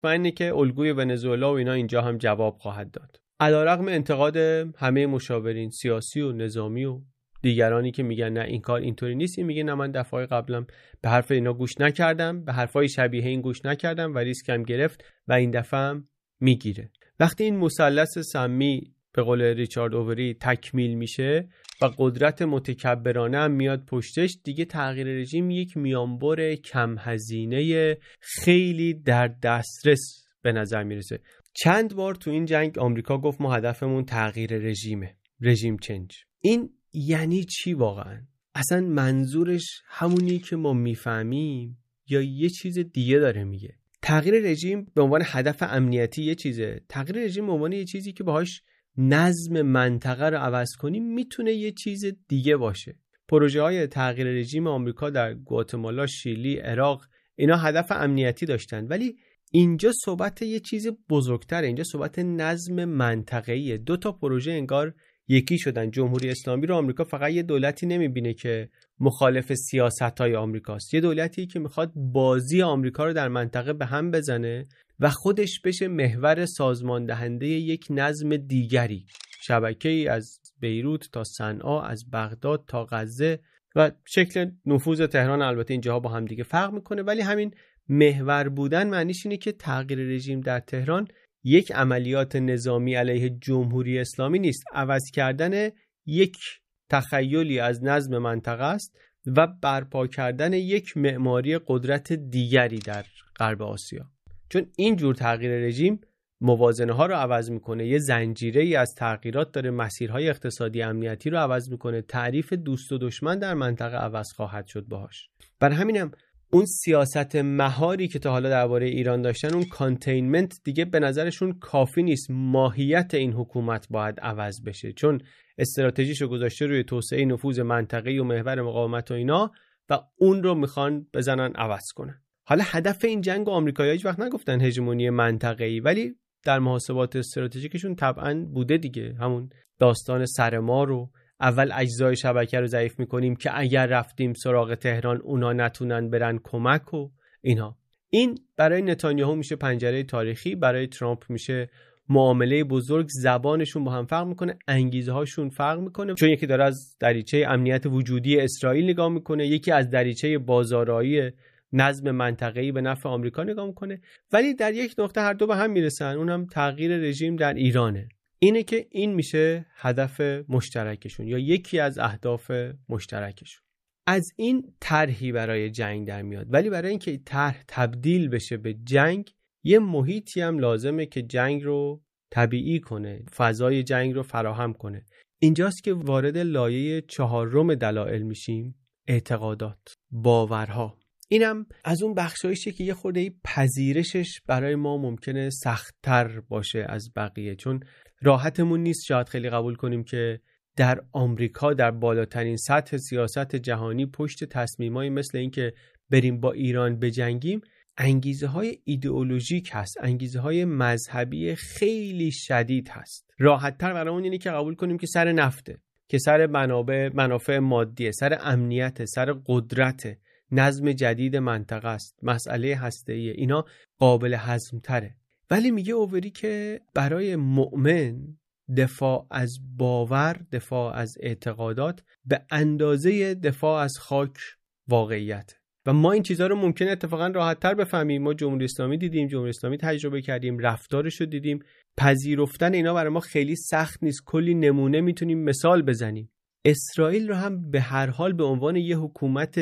و اینه که الگوی ونزوئلا و اینا اینجا هم جواب خواهد داد. علیرغم انتقاد همه مشاورین سیاسی و نظامی و دیگرانی که میگن نه این کار اینطوری نیست، این میگه نه من دفعه قبلم به حرف اینا گوش نکردم، به حرفای شبیه این گوش نکردم و ریسکم گرفت و این دفعه هم میگیره. وقتی این مثلث سمی به قول ریچارد اووری تکمیل میشه و قدرت متکبرانه هم میاد پشتش، دیگه تغییر رژیم یک میانبر کم هزینه خیلی در دسترس به نظر میرسه. چند بار تو این جنگ آمریکا گفت ما هدفمون تغییر رژیمه، رژیم چنج. این یعنی چی واقعا؟ اصلا منظورش همونی که ما میفهمیم یا یه چیز دیگه داره میگه؟ تغییر رژیم به عنوان هدف امنیتی یه چیزه، تغییر رژیم به عنوان یه چیزی که باهاش نظم منطقه رو عوض کنیم میتونه یه چیز دیگه باشه. پروژه های تغییر رژیم آمریکا در گواتمالا، شیلی، عراق اینا هدف امنیتی داشتن، ولی اینجا صحبت یه چیز بزرگتره، اینجا صحبت نظم منطقه‌ایه. دو تا پروژه انگار یکی شدن. جمهوری اسلامی رو آمریکا فقط یه دولتی نمیبینه که مخالف سیاست‌های آمریکاست، یه دولتی که میخواد بازی آمریکا رو در منطقه به هم بزنه و خودش بشه محور سازمان دهنده یک نظم دیگری، شبکه‌ای از بیروت تا صنعا، از بغداد تا غزه و شکل نفوذ تهران. البته اینجاها با هم دیگه فرق میکنه، ولی همین محور بودن معنیش اینه که تغییر رژیم در تهران یک عملیات نظامی علیه جمهوری اسلامی نیست، عوض کردن یک تخیلی از نظم منطقه است و برپا کردن یک معماری قدرت دیگری در غرب آسیا. چون این جور تغییر رژیم موازنه ها رو عوض میکنه، یه زنجیره ای از تغییرات داره، مسیرهای اقتصادی امنیتی رو عوض میکنه، تعریف دوست و دشمن در منطقه عوض خواهد شد باهاش. بر همینم اون سیاست مهاری که تا حالا درباره ایران داشتن، اون کانتینمنت دیگه به نظرشون کافی نیست. ماهیت این حکومت باید عوض بشه، چون استراتژیشو گذاشته روی توسعه نفوذ منطقه‌ای و محور مقاومت و اینا و اون رو میخوان بزنن عوض کنن. حالا هدف این جنگ آمریکایی‌ها هیچ وقت نگفتن هژمونی منطقه‌ای، ولی در محاسبات استراتژیکشون طبعاً بوده دیگه. همون داستان سر ما رو اول اجزای شبکه رو ضعیف میکنیم که اگر رفتیم سراغ تهران اونا نتونن برن کمک و اینها. این برای نتانیاهو میشه پنجره تاریخی، برای ترامپ میشه معامله بزرگ. زبانشون با هم فرق میکنه، انگیزه هاشون فرق میکنه، چون یکی داره از دریچه امنیت وجودی اسرائیل نگاه میکنه، یکی از دریچه بازارایی نظم منطقه‌ای به نفع آمریکا نگاه میکنه، ولی در یک نقطه هر دو به هم میرسن، اونم تغییر رژیم در ایرانه. اینه که این میشه هدف مشترکشون یا یکی از اهداف مشترکشون. از این طرحی برای جنگ در میاد، ولی برای اینکه طرح تبدیل بشه به جنگ یه محیطی هم لازمه که جنگ رو طبیعی کنه، فضای جنگ رو فراهم کنه. اینجاست که وارد لایه چهارم دلایل میشیم، اعتقادات، باورها. اینم از اون بخشایشه که یه خورده پذیرشش برای ما ممکنه سخت‌تر باشه از بقیه، چون راحتمون نیست شاید خیلی قبول کنیم که در آمریکا در بالاترین سطح سیاست جهانی پشت تصمیمایی مثل این که بریم با ایران بجنگیم انگیزه های ایدئولوژیک هست، انگیزه های مذهبی خیلی شدید هست. راحت‌تر برامون اینه که قبول کنیم که سر نفته، که سر منافع مادیه، سر امنیت، سر قدرت، نظم جدید منطقه است، مسئله هسته‌ایه، اینا قابل هضم تره. ولی میگه اووری که برای مؤمن دفاع از باور، دفاع از اعتقادات به اندازه دفاع از خاک واقعیت. و ما این چیزها رو ممکنه اتفاقا راحت‌تر بفهمیم. ما جمهوری اسلامی دیدیم، جمهوری اسلامی تجربه کردیم، رفتارش رو دیدیم. پذیرفتن اینا برای ما خیلی سخت نیست. کلی نمونه میتونیم مثال بزنیم. اسرائیل رو هم به هر حال به عنوان یه حکومت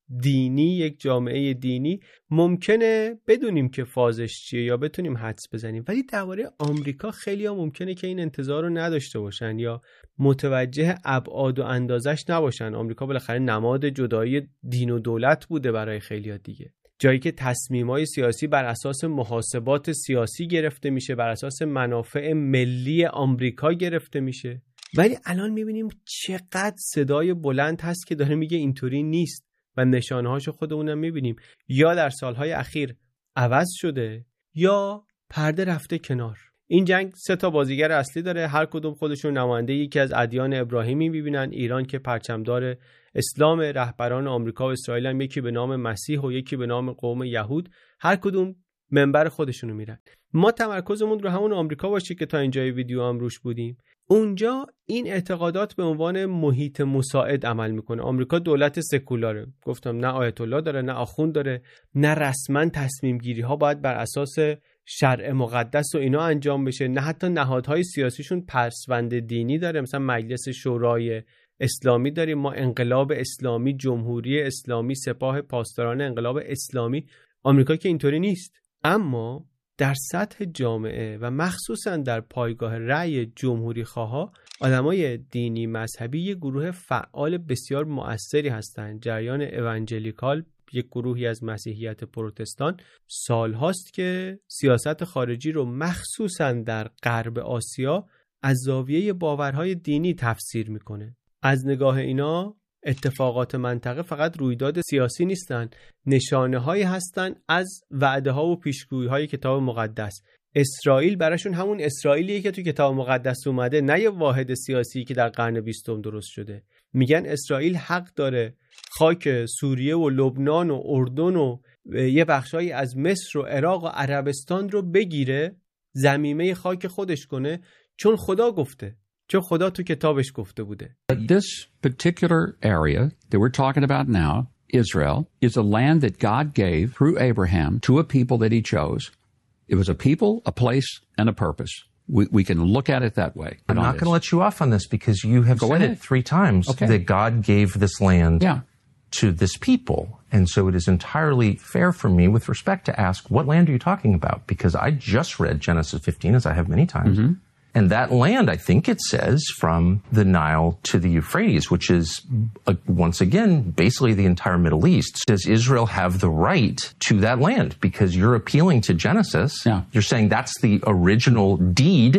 دینی، یک جامعه دینی ممکنه بدونیم که فازش چیه یا بتونیم حدس بزنیم، ولی درباره آمریکا خیلی ها ممکنه که این انتظار رو نداشته باشن یا متوجه ابعاد و اندازش نباشن. آمریکا بالاخره نماد جدایی دین و دولت بوده برای خیلی ها دیگه، جایی که تصمیم‌های سیاسی بر اساس محاسبات سیاسی گرفته میشه، بر اساس منافع ملی آمریکا گرفته میشه. ولی الان میبینیم چقدر صدای بلند هست که داره میگه اینطوری نیست و نشانه‌هاشو خودمونم می‌بینیم، یا در سالهای اخیر عوض شده یا پرده رفته کنار. این جنگ 3 تا بازیگر اصلی داره، هر کدوم خودشون نماینده یکی از ادیان ابراهیمی می‌بینن. ایران که پرچمدار اسلام، رهبران آمریکا و اسرائیل هم یکی به نام مسیح و یکی به نام قوم یهود، هر کدوم منبر خودشونو میرن. ما تمرکزمون رو همون آمریکا باشه که تا اینجای ویدیو هم روش بودیم. اونجا این اعتقادات به عنوان محیط مساعد عمل میکنه. آمریکا دولت سکولاره، گفتم نه آیت الله داره، نه آخوند داره، نه رسما تصمیم گیری ها باید بر اساس شرع مقدس و اینا انجام بشه، نه حتی نهادهای سیاسیشون پسوند دینی داره. مثلا مجلس شورای اسلامی داریم ما، انقلاب اسلامی، جمهوری اسلامی، سپاه پاسداران انقلاب اسلامی. آمریکا که اینطوری نیست. اما در سطح جامعه و مخصوصا در پایگاه رأی جمهوری خواها، آدمای دینی مذهبی یک گروه فعال بسیار مؤثری هستند. جریان اوانجلیکال، یک گروهی از مسیحیت پروتستان، سالهاست که سیاست خارجی رو مخصوصا در غرب آسیا از زاویه باورهای دینی تفسیر میکنه. از نگاه اینا اتفاقات منطقه فقط رویداد سیاسی نیستن، نشانه هایی هستن از وعده ها و پیشگویی های کتاب مقدس. اسرائیل براشون همون اسرائیلیه که تو کتاب مقدس اومده، نه یه واحد سیاسی که در قرن 20 درست شده. میگن اسرائیل حق داره خاک سوریه و لبنان و اردن و یه بخشایی از مصر و عراق و عربستان رو بگیره، ضمیمه خاک خودش کنه، چون خدا گفته، چون خدا تو کتابش گفته بوده. This particular area that we're talking about now, Israel, is a land that God gave through Abraham to a people that he chose. It was a people, a place, and a purpose. We can look at it that way. I'm not going to let you off on this because you have said it 3 times that God gave this land to this people. And so it is entirely fair for me with respect to ask, what land are you talking about? Because I just read Genesis 15, as I have many times. Mm-hmm. And that land, I think it says, from the Nile to the Euphrates, which is, once again, basically the entire Middle East. Does Israel have the right to that land? Because you're appealing to Genesis. Yeah. You're saying that's the original deed.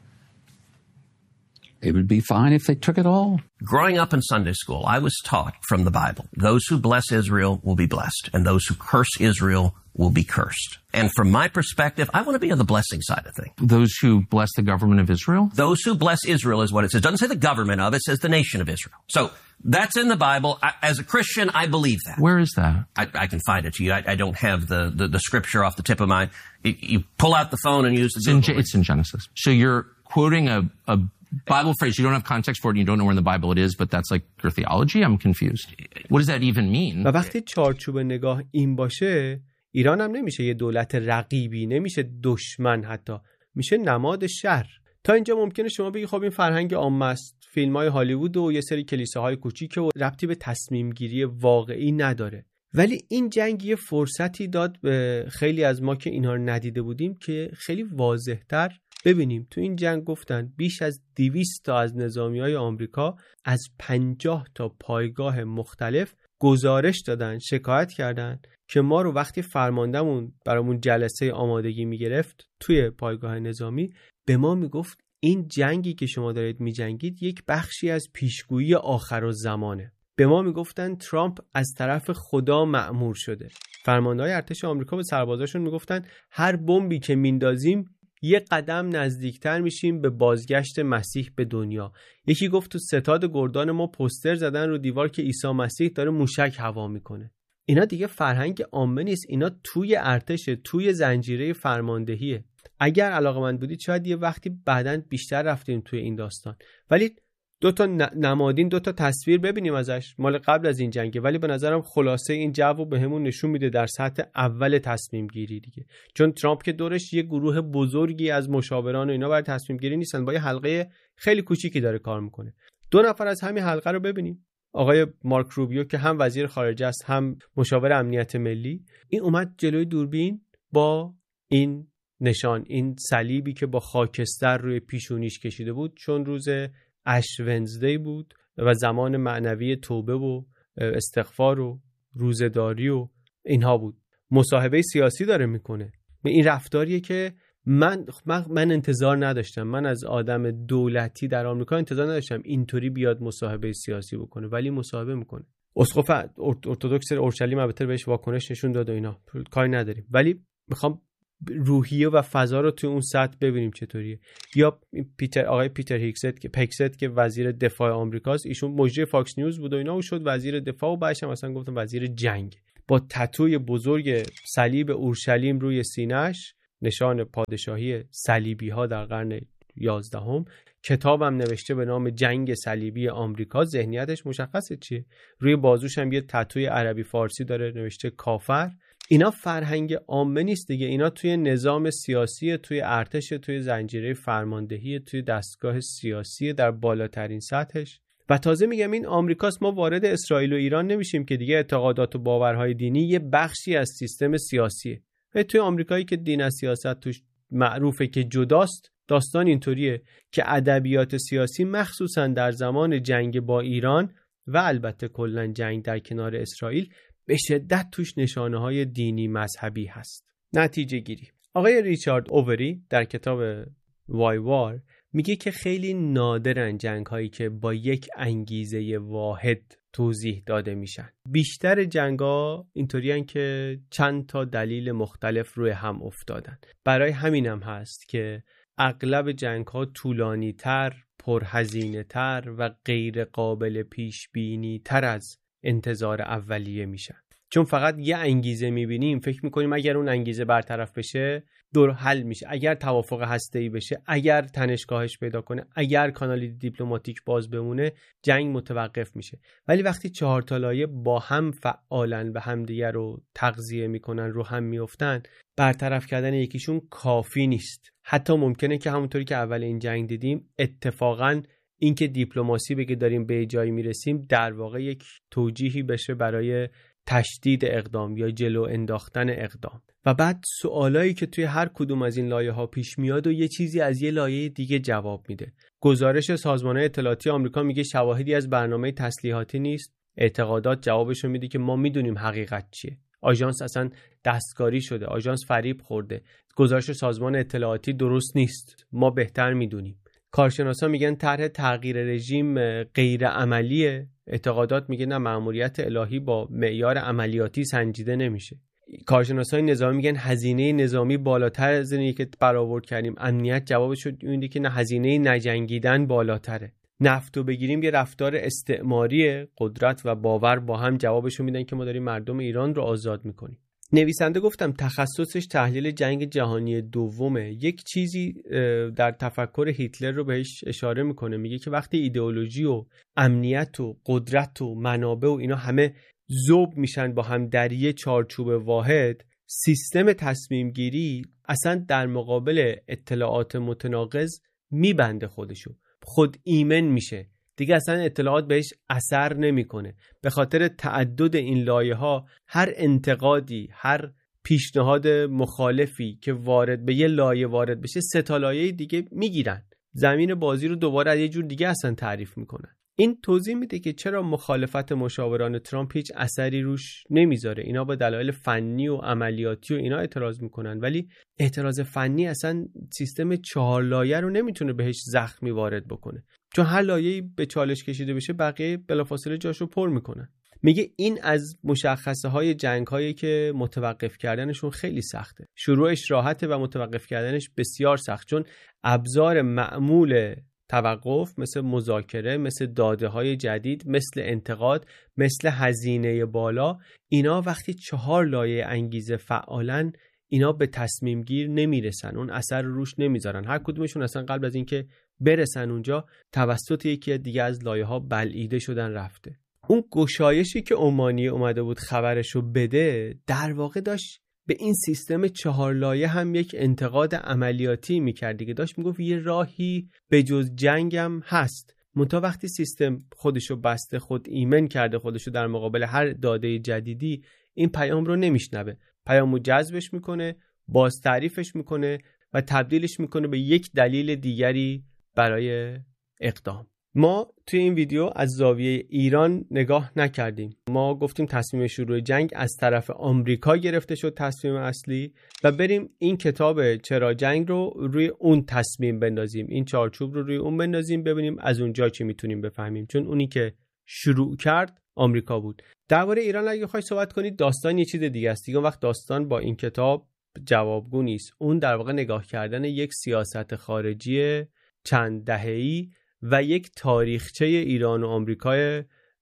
It would be fine if they took it all. Growing up in Sunday school, I was taught from the Bible, those who bless Israel will be blessed, and those who curse Israel will be cursed. And from my perspective, I want to be on the blessing side of things. Those who bless the government of Israel? Those who bless Israel is what it says. It doesn't say the government of, it says the nation of Israel. So that's in the Bible. As a Christian, I believe that. Where is that? I can find it to you. I don't have the scripture off the tip of my... You pull out the phone and use the Google. It's in Genesis. So you're quoting a Bible phrase. You don't have context for it and you don't know where in the Bible it is, but that's like your theology? I'm confused. What does that even mean? و وقتی چارچوب نگاه این باشه، ایران هم نمیشه یه دولت رقیبی، نمیشه دشمن، حتی میشه نماد شر. تا اینجا ممکنه شما بگی خب این فرهنگ عامه است، فیلم‌های هالیوود و یه سری کلیساهای کوچیک و ربطی به تصمیم گیری واقعی نداره. ولی این جنگ یه فرصتی داد به خیلی از ما که اینها رو ندیده بودیم که خیلی واضح‌تر ببینیم. تو این جنگ گفتن بیش از 200 تا از نظامی‌های آمریکا از 50 تا پایگاه مختلف گزارش دادن، شکایت کردن که ما رو وقتی فرماندهمون برامون جلسه آمادگی میگرفت توی پایگاه نظامی، به ما میگفت این جنگی که شما دارید میجنگید یک بخشی از پیشگویی آخرالزمانه. به ما میگفتن ترامپ از طرف خدا مأمور شده. فرمانده‌های ارتش آمریکا به سربازاشون میگفتن هر بمبی که میندازیم یه قدم نزدیکتر میشیم به بازگشت مسیح به دنیا. یکی گفت تو ستاد گردان ما پوستر زدن رو دیوار که عیسی مسیح داره موشک هوا میکنه. اینا دیگه فرهنگ عامه نیست، اینا توی ارتش، توی زنجیره فرماندهیه. اگر علاقه‌مند بودید شاید یه وقتی بعداً بیشتر رفتیم توی این داستان، ولی 2 تا نمادین، 2 تا تصویر ببینیم ازش مال قبل از این جنگه، ولی به نظرم خلاصه این جو رو بهمون نشون میده در سطح اول تصمیم گیری دیگه. چون ترامپ که دورش یه گروه بزرگی از مشاوران و اینا برای تصمیم گیری نیستن، با یه حلقه خیلی کوچیکی داره کار میکنه. 2 نفر از همین حلقه رو ببینیم. آقای مارک روبیو که هم وزیر خارجه است هم مشاور امنیت ملی، این اومد جلوی دوربین با این نشان، این صلیبی که با خاکستر روی پیشونیش کشیده بود، چون روز اش ونزدی بود و زمان معنوی توبه و استغفار و روزه‌داری و اینها بود. مصاحبه سیاسی داره میکنه. این رفتاریه که من انتظار نداشتم. من از آدم دولتی در آمریکا انتظار نداشتم اینطوری بیاد مصاحبه سیاسی بکنه، ولی مصاحبه میکنه. اسقف ارتدوکس اورشلیم البته بهش واکنش نشون داد و اینا، کاری نداریم، ولی میخوام روحیه و فضا رو توی اون سطح ببینیم چطوریه. یا آقای پیتر هیکست که وزیر دفاع آمریکاست، ایشون مجری فاکس نیوز بود و اینا و شد وزیر دفاع و بعدش هم مثلا گفتم وزیر جنگ. با تتوی بزرگ صلیب اورشلیم روی سینه‌اش، نشان پادشاهی صلیبی ها در قرن 11. کتابم نوشته به نام جنگ صلیبی آمریکا. ذهنیتش مشخصه چیه. روی بازوش هم یه تتوی عربی فارسی داره نوشته کافر. اینا فرهنگ عامه نیست دیگه، اینا توی نظام سیاسی، توی ارتش، توی زنجیره فرماندهی، توی دستگاه سیاسی در بالاترین سطحش. و تازه میگم این آمریکاست، ما وارد اسرائیل و ایران نمیشیم که دیگه اعتقادات و باورهای دینی یه بخشی از سیستم سیاسیه. و توی آمریکایی که دین از سیاست توش معروفه که جداست، داستان اینطوریه که ادبیات سیاسی مخصوصا در زمان جنگ با ایران و البته کلا جنگ در کنار اسرائیل به شدت توش نشانه‌های دینی مذهبی هست. نتیجه گیری، آقای ریچارد اووری در کتاب وای وار میگه که خیلی نادرن جنگ‌هایی که با یک انگیزه واحد توضیح داده میشن. بیشتر جنگ‌ها اینطوریان که چند تا دلیل مختلف روی هم افتادن. برای همینم هست که اغلب جنگ‌ها طولانی‌تر، پرهزینه‌تر و غیر قابل پیش‌بینی‌تر از انتظار اولیه میشن. چون فقط یه انگیزه میبینیم، فکر میکنیم اگر اون انگیزه برطرف بشه دور حل میشه، اگر توافق هسته‌ای بشه، اگر تنش کاهش پیدا کنه، اگر کانال دیپلماتیک باز بمونه، جنگ متوقف میشه. ولی وقتی 4 تا لایه با هم فعالن و همدیگه رو تغذیه میکنن، رو هم میافتن، برطرف کردن یکیشون کافی نیست. حتی ممکنه که همونطوری که اول این جنگ دیدیم، اتفاقاً اینکه دیپلماسی بگه داریم به جایی میرسیم در واقع یک توجیهی بشه برای تشدید اقدام یا جلو انداختن اقدام. و بعد سوالایی که توی هر کدوم از این لایه ها پیش میاد و یه چیزی از یه لایه دیگه جواب میده. گزارش سازمان اطلاعاتی آمریکا میگه شواهدی از برنامه تسلیحاتی نیست. اعتقادات جوابشو میده که ما میدونیم حقیقت چیه. آژانس اصلا دستکاری شده، آژانس فریب خورده. گزارش سازمان اطلاعاتی درست نیست. ما بهتر میدونیم. کارشناسا میگن طرح تغییر رژیم غیر عملیه. اعتقادات میگه نه، مأموریت الهی با معیار عملیاتی سنجیده نمیشه. کارشناسای نظامی میگن هزینه نظامی بالاتر از اینی که برآورد کردیم. امنیت جوابش اینه که نه، هزینه نجنگیدن بالاتره. نفتو بگیریم یه رفتار استعماریه. قدرت و باور با هم جوابشو میدن که ما داریم مردم ایران رو آزاد میکنیم. نویسنده گفتم تخصصش تحلیل جنگ جهانی دومه. یک چیزی در تفکر هیتلر رو بهش اشاره میکنه، میگه که وقتی ایدئولوژی و امنیت و قدرت و منابع و اینا همه ذوب میشن با هم در یه چارچوب واحد، سیستم تصمیم گیری اصلا در مقابل اطلاعات متناقض میبنده خودشو، خود ایمن میشه دیگه، اصلا اطلاعات بهش اثر نمیکنه. به خاطر تعدد این لایه ها هر انتقادی، هر پیشنهاد مخالفی که وارد به یه لایه وارد بشه، 3 تا لایه دیگه میگیرن، زمین بازی رو دوباره از یه جور دیگه اصلا تعریف میکنن. این توضیح میده که چرا مخالفت مشاوران ترامپ هیچ اثری روش نمیذاره. اینا با دلایل فنی و عملیاتی و اینا اعتراض میکنن، ولی اعتراض فنی اصلا سیستم 4 لایه رو نمیتونه بهش زخمی وارد بکنه، چون هر لایه‌ای به چالش کشیده بشه بقیه بلافاصله جاشو پر میکنن. میگه این از مشخصه های جنگ هایی که متوقف کردنشون خیلی سخته. شروعش راحته و متوقف کردنش بسیار سخت، چون ابزار معمول توقف مثل مذاکره، مثل داده های جدید، مثل انتقاد، مثل هزینه بالا، اینا وقتی 4 لایه انگیزه فعالن، اینا به تصمیم گیر نمیرسن، اون اثر روش نمیذارن. هر کدومشون اصلا قبل از اینکه برسن اونجا توسط یکی دیگه از لایه ها بلعیده شدن رفته. اون گشایشی که عمانی اومده بود خبرشو بده، در واقع داشت به این سیستم 4 لایه هم یک انتقاد عملیاتی میکرد دیگه. داشت میگفت یه راهی به جز جنگم هست. منتها وقتی سیستم خودشو بسته، خود ایمن کرده خودشو در مقابل هر داده جدیدی، این پیام رو نمیشنوه، پیامو جذبش میکنه، باز تعریفش میکنه و تبدیلش میکنه به یک دلیل دیگری برای اقدام. ما توی این ویدیو از زاویه ایران نگاه نکردیم. ما گفتیم تصمیم شروع جنگ از طرف آمریکا گرفته شد، تصمیم اصلی، و بریم این کتاب چرا جنگ رو روی اون تصمیم بندازیم، این چارچوب رو روی اون بندازیم، ببینیم از اونجا چی میتونیم بفهمیم، چون اونی که شروع کرد آمریکا بود. درباره ایران اگه بخوای صحبت کنید، داستان یه چیز دیگه است. دیگه وقت داستان با این کتاب جوابگو نیست. اون در واقع نگاه کردن یک سیاست خارجی چند دهه‌ای و یک تاریخچه ایران و آمریکای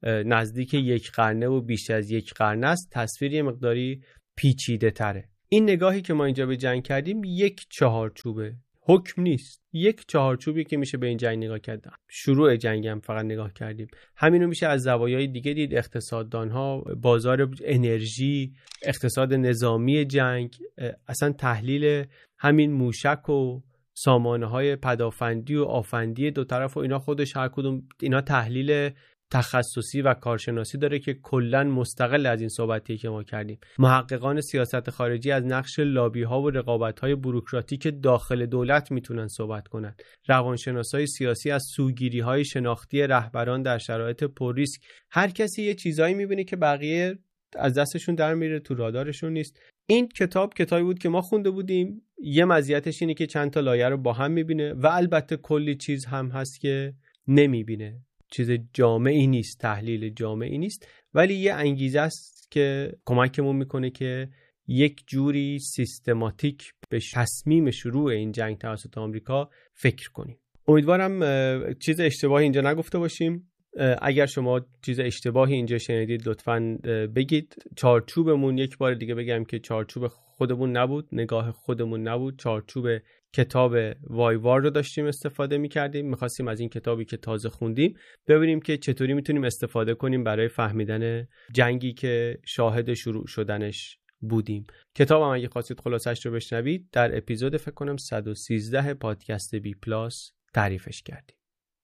نزدیک 1 قرن و بیش از 1 قرن است، تصویر یه مقداری پیچیده تره. این نگاهی که ما اینجا به جنگ کردیم یک چهارچوبه، حکم نیست، یک چهارچوبی که میشه به این جنگ نگاه کرد. شروع جنگ هم فقط نگاه کردیم. همینو میشه از زوایای دیگه دید، اقتصاددانها، بازار انرژی، اقتصاد نظامی جنگ، اصلا تحلیل همین موشک و سامانه‌های پدافندی و آفندی دو طرف و اینا، خودش هر کدوم اینا تحلیل تخصصی و کارشناسی داره که کلاً مستقل از این صحبتی که ما کردیم. محققان سیاست خارجی از نقش لابی‌ها و رقابت‌های بوروکراتیک داخل دولت میتونن صحبت کنن. روانشناسای سیاسی از سوگیری‌های شناختی رهبران در شرایط پر ریسک. هر کسی یه چیزایی می‌بینه که بقیه از دستشون در میره، تو رادارشون نیست. این کتابی بود که ما خونده بودیم. یه مزیتش اینه که چند تا لایه رو با هم می‌بینه و البته کلی چیز هم هست که نمی‌بینه. چیز جامعی نیست، تحلیل جامعی نیست، ولی یه انگیزه است که کمکمون میکنه که یک جوری سیستماتیک به تصمیم شروع این جنگ توسط آمریکا فکر کنیم. امیدوارم چیز اشتباهی اینجا نگفته باشیم. اگر شما چیز اشتباهی اینجا شنیدید لطفاً بگید. چارچوبمون، یک بار دیگه بگم که چارچوب خودمون نبود، نگاه خودمون نبود، چارچوب کتاب وایوار رو داشتیم استفاده می‌کردیم. می‌خواستیم از این کتابی که تازه خوندیم ببینیم که چطوری میتونیم استفاده کنیم برای فهمیدن جنگی که شاهد شروع شدنش بودیم. کتابم اگه خواستید خلاصش رو بشنوید در اپیزود فکر کنم 113 پادکست بی پلاس تعریفش کردیم.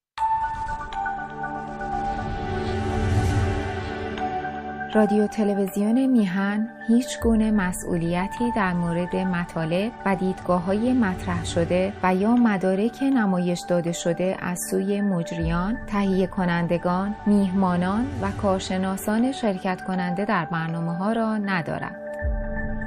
رادیو تلویزیون میهن هیچ گونه مسئولیتی در مورد مطالب و دیدگاه‌های مطرح شده و یا مدارک نمایش داده شده از سوی مجریان، تهیه کنندگان، میهمانان و کارشناسان شرکت کننده در برنامه‌ها را ندارد.